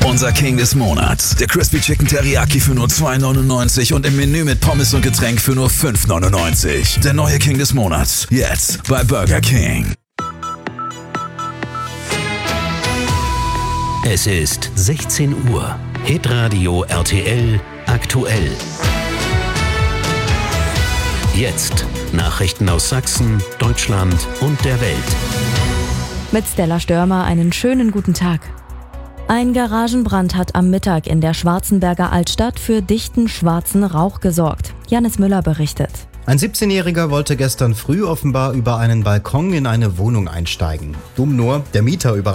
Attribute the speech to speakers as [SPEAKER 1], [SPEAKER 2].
[SPEAKER 1] Unser King des Monats. Der Crispy Chicken Teriyaki für nur $2,99 und im Menü mit Pommes und Getränk für nur $5,99. Der neue King des Monats. Jetzt bei Burger King.
[SPEAKER 2] Es ist 16 Uhr. Hitradio RTL aktuell. Jetzt Nachrichten aus Sachsen, Deutschland und der Welt.
[SPEAKER 3] Mit Stella Störmer einen schönen guten Tag. Ein Garagenbrand hat am Mittag in der Schwarzenberger Altstadt für dichten schwarzen Rauch gesorgt. Janis Müller berichtet.
[SPEAKER 4] Ein 17-Jähriger wollte gestern früh offenbar über einen Balkon in eine Wohnung einsteigen. Dumm nur, der Mieter